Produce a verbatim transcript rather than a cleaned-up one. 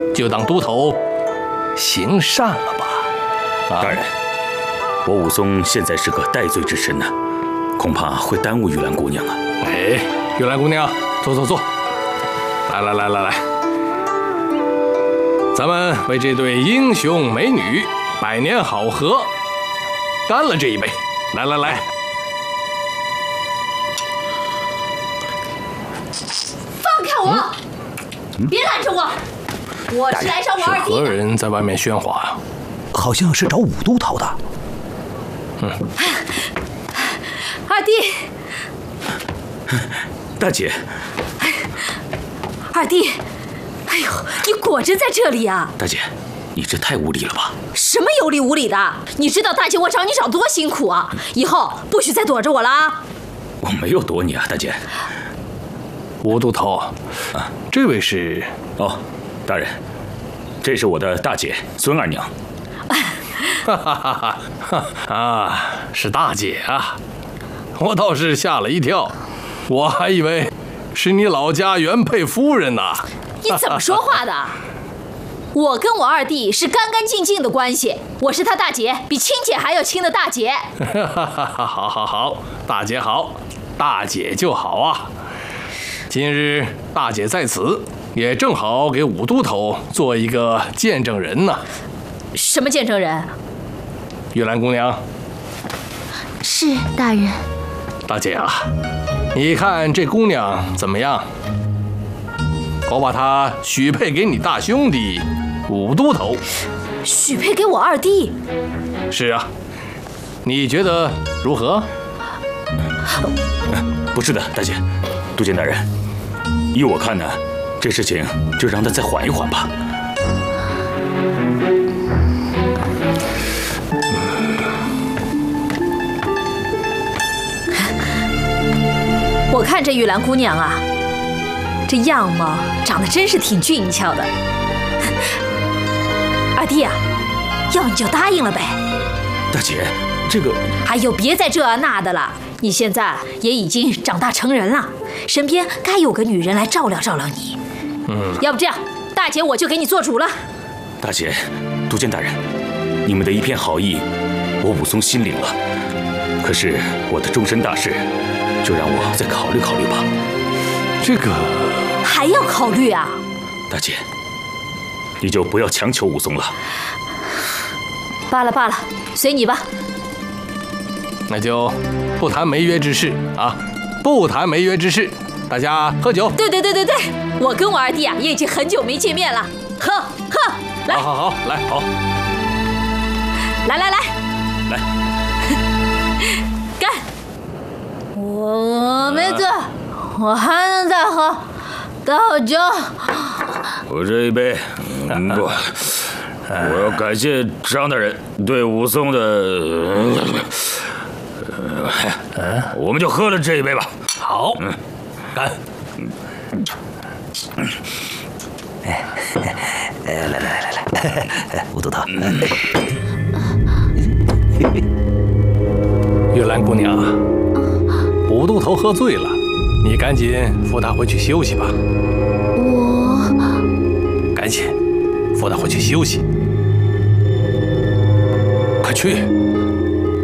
就当都头行善了吧。 啊、大人，我武松现在是个戴罪之身呢，恐怕会耽误玉兰姑娘啊。 哎，玉兰姑娘，坐坐坐，来来来来来，咱们为这对英雄美女百年好合，干了这一杯！来来来， 放开我！嗯、别拦着我！我是来找我二弟的。 何人在外面喧哗呀？ 好像是找武都头的。 嗯， 二弟， 大姐， 二弟，哎呦，你果真在这里啊！ 大姐，你这太无礼了吧？ 什么有理无礼的？你知道大姐我找你找多辛苦啊！以后不许再躲着我了啊！ 我没有躲你啊，大姐。 吴都头，啊，这位是？ 哦，大人，这是我的大姐孙二娘。 哈哈哈哈！啊，是大姐啊！我倒是吓了一跳，我还以为是你老家原配夫人呢。 你怎么说话的？我跟我二弟是干干净净的关系，我是他大姐，比亲姐还要亲的大姐。 好好好，大姐好，大姐就好啊。今日大姐在此，也正好给武都头做一个见证人呢。 什么见证人？ 玉兰姑娘。 是大人。 大姐啊，你看这姑娘怎么样？我把她许配给你大兄弟武都头。 许配给我二弟？ 是啊，你觉得如何？ 不是的，大姐，督监大人，依我看呢，这事情就让他再缓一缓吧。 我看这玉兰姑娘啊，这样貌长得真是挺俊俏的。二弟啊，要你就答应了呗。 大姐，这个…… 哎呦，别再这那的了。你现在也已经长大成人了，身边该有个女人来照料照料你。嗯，要不这样，大姐我就给你做主了。 大姐，督监大人，你们的一片好意，我武松心领了。可是我的终身大事，就让我再考虑考虑吧。 这个还要考虑啊？ 大姐，你就不要强求武松了。 罢了罢了，随你吧。 那就不谈没约之事啊，不谈没约之事，大家喝酒。 对对对对对，我跟我二弟啊也已经很久没见面了，喝喝，来， 好好好，来好， 来来来来， 干！我没醉，我还能再喝，倒酒。 我这一杯，嗯，不，我要感谢张大人对武松的。嗯，我们就喝了这一杯吧。 好，嗯，干。 哎，来来来来，武都头。 玉兰姑娘，武都头喝醉了，你赶紧扶他回去休息吧。 我赶紧扶他回去休息，快去。